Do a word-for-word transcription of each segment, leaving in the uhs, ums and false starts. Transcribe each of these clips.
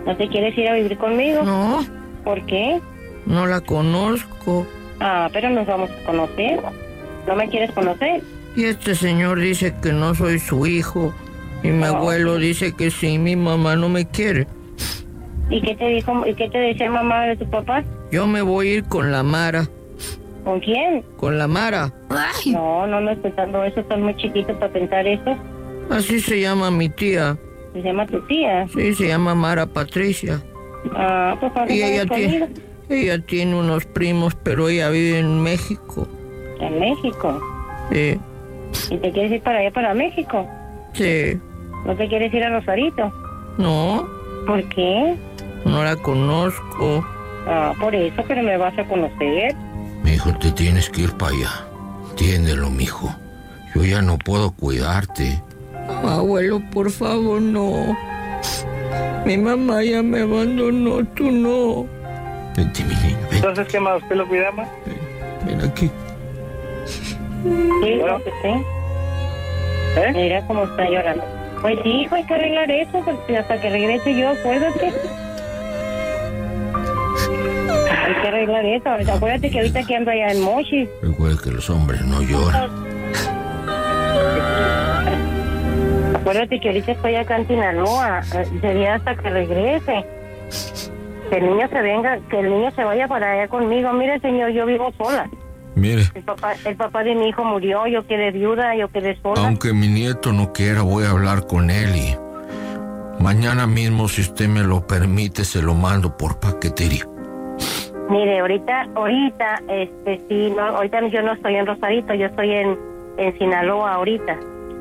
¿No te quieres ir a vivir conmigo? No. ¿Por qué? No la conozco. Ah, pero nos vamos a conocer. ¿No me quieres conocer? Y este señor dice que no soy su hijo. Y mi No. abuelo dice que sí, mi mamá no me quiere. ¿Y qué te dijo, y qué te decía mamá de tu papá? Yo me voy a ir con la Mara. ¿Con quién? Con la Mara. Ay. No, no, no estoy pensando eso, estás muy chiquito para pensar eso. Así se llama mi tía. ¿Se llama tu tía? Sí, se llama Mara Patricia. Ah, pues ahora Y ella estás tiene, conmigo. ella tiene unos primos, pero ella vive en México. En México. Sí, ¿Y te quieres ir para allá, para México? sí. ¿No te quieres ir a Rosarito? No, ¿Por qué? no la conozco. Ah, por eso, pero me vas a conocer. Mijo, te tienes que ir para allá. Entiéndelo, mijo. Yo ya no puedo cuidarte. No, abuelo, por favor, no. Mi mamá ya me abandonó, tú no. Vente, mi niño, ven. Entonces, ¿qué más? ¿Usted lo cuidaba? Ven aquí. Sí, creo que sí. ¿Eh? Mira cómo está llorando. Pues sí, hijo, hay que arreglar eso, porque hasta que regrese yo, acuérdate. Hay que arreglar eso. Acuérdate que ahorita que ando allá en Mochi. Recuerda que los hombres no lloran. Acuérdate que ahorita estoy acá en Sinaloa. Sería hasta que regrese. Que el niño se venga, que el niño se vaya para allá conmigo. Mire, señor, yo vivo sola. Mire, El papá, el papá de mi hijo murió, yo quedé viuda, yo quedé sola. aunque mi nieto no quiera, voy a hablar con él y mañana mismo, si usted me lo permite, se lo mando por paquetería. Mire, ahorita, ahorita, este, sí, no, ahorita yo no estoy en Rosarito, yo estoy en, en Sinaloa ahorita.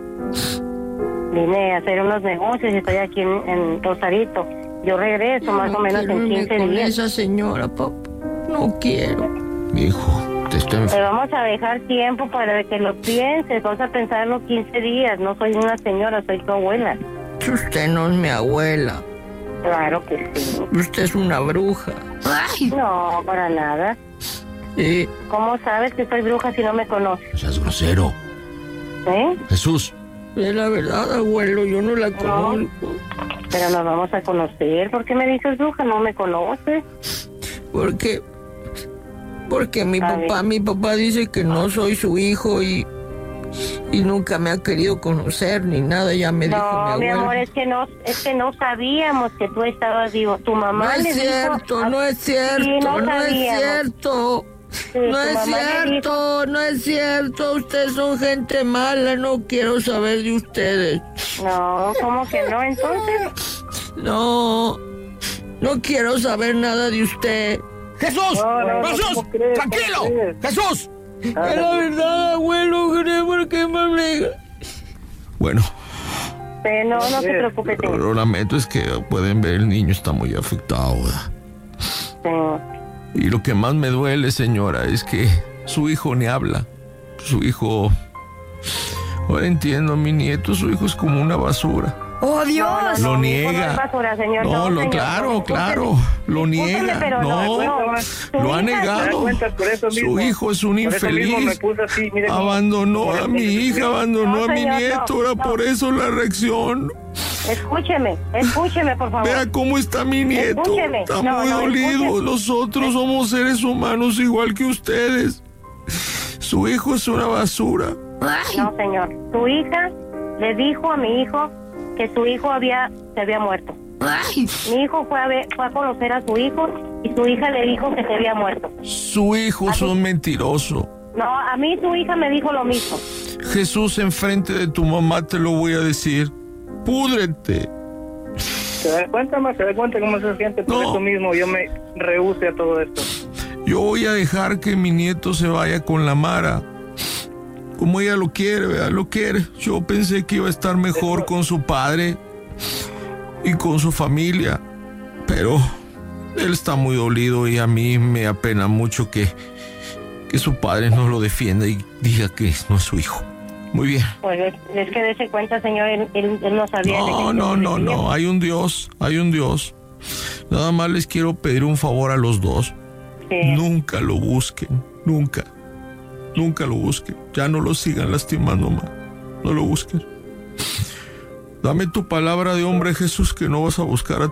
Vine a hacer unos negocios y estoy aquí en, en Rosarito. Yo regreso más No o menos quiero en irme quince con días. esa señora, papá. No quiero. Mi hijo, te está Te enfermo. vamos a dejar tiempo para que lo pienses, vamos a pensarlo quince días. No soy una señora, soy tu abuela. Usted no es mi abuela. Claro que sí. Usted es una bruja. Ay. No, para nada. Sí. ¿Cómo sabes que soy bruja si no me conoces? No seas grosero. ¿Eh? Jesús, Es la verdad, abuelo, yo no la conozco. Pero nos vamos a conocer. ¿Por qué me dices bruja? No me conoces. Porque, porque mi Está papá, bien. mi papá dice que no soy su hijo y, y nunca me ha querido conocer ni nada, ya me dijo No, mi mi abuelo. amor, es que no, es que no sabíamos que tú estabas vivo. Tu No mamá es le cierto, dijo, no es cierto, Sí, no no es sabíamos. cierto. Sí, No tu es mamá le cierto, no es cierto. Ustedes son gente mala, no quiero saber de ustedes. No, ¿cómo que no? Entonces, No, no quiero saber nada de usted. Jesús, No, no, no, Jesús, ¿cómo crees? tranquilo, ¿Cómo crees? Jesús. Es la verdad, abuelo, ¿por qué me obliga? Bueno, eh, no, no se preocupe, señor. lo lamento es que pueden ver el niño está muy afectado, ¿verdad? Sí. Y lo que más me duele, señora, es que su hijo ni habla. Su hijo... Ahora entiendo, mi nieto, su hijo es como una basura. ¡Oh, Dios! Lo mi hijo niega. No, es basura, señor. No, no, lo, señor, claro, no, claro. discúlpeme. Lo Discúlpeme, niega. pero No, tu lo ha hija- ¿Te das negado. cuenta? Por eso Su mismo. hijo es un Por eso mismo me infeliz. puse así, mire. Abandonó Por a eso mi mismo. hija, abandonó No, a mi señor, nieto. no, Ahora no. por eso la reacción. Escúcheme, escúcheme, por favor. Vea cómo está mi nieto. Escúcheme. Está No, muy no, dolido. escúcheme. Nosotros somos seres humanos igual que ustedes. Su hijo es una basura. No, señor. Tu hija le dijo a mi hijo que su hijo había se había muerto. Ay. Mi hijo fue a, ver, fue a conocer a su hijo y su hija le dijo que se había muerto. Su hijo es un mentiroso. No, a mí su hija me dijo lo mismo. Jesús, enfrente de tu mamá te lo voy a decir. Púdrete. ¿Se da cuenta, más? ¿Se da cuenta cómo se siente? Por No. eso mismo yo me rehúse a todo esto. Yo voy a dejar que mi nieto se vaya con la Mara. Como ella lo quiere, ¿verdad? Lo quiere. Yo pensé que iba a estar mejor con su padre y con su familia. Pero él está muy dolido y a mí me apena mucho que, que su padre no lo defienda y diga que no es su hijo. Muy bien. Pues es, es que dése cuenta, señor, él, él, él no sabía. de No, que- no, no, de que- no. Hay un Dios, hay un Dios. Nada más les quiero pedir un favor a los dos. Sí. Nunca lo busquen, nunca. Nunca lo busquen. Ya no lo sigan lastimando más. No lo busquen. Dame tu palabra de hombre, Jesús, que no vas a buscar a